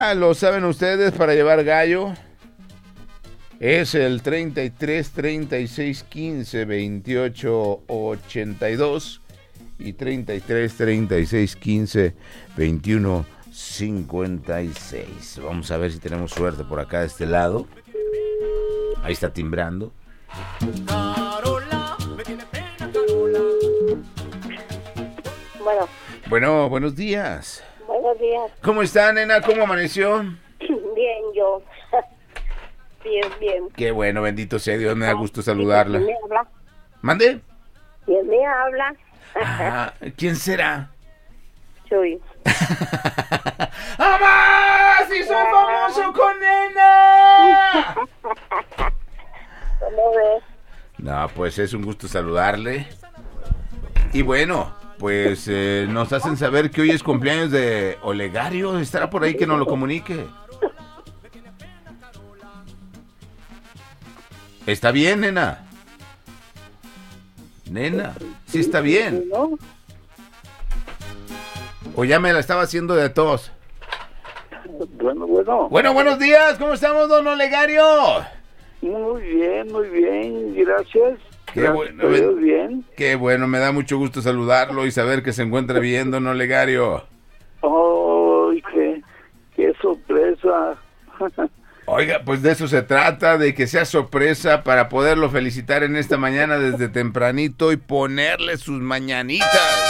Lo saben ustedes, para llevar gallo es el 33 36 15 28 82 y 33 36 15 21 56. Vamos a ver si tenemos suerte por acá de este lado. Ahí está timbrando. Carola, me tiene pena, Carola. Bueno, Buenos días. buenos días. ¿Cómo está, nena? ¿Cómo amaneció? Bien, yo. Bien. Qué bueno, bendito sea Dios, me da gusto saludarla. ¿Quién me habla? ¿Mande? ¿Quién me habla? Ah, ¿quién será? Soy. ¡Mamá! ¡Sí soy famoso con nena! ¿Cómo ves? No, pues es un gusto saludarle. Y bueno, pues nos hacen saber que hoy es cumpleaños de Olegario. ¿Estará por ahí que nos lo comunique? ¿Está bien, nena? Nena, sí está bien. ¿No? O ya me la estaba haciendo de tos. Bueno. Bueno, buenos días. ¿Cómo estamos, don Olegario? Muy bien, gracias. Qué Gracias bueno, a Dios, bien. Qué bueno, me da mucho gusto saludarlo y saber que se encuentra bien, don Olegario. ¡Oh, qué sorpresa! Oiga, pues de eso se trata, de que sea sorpresa para poderlo felicitar en esta mañana desde tempranito y ponerle sus mañanitas.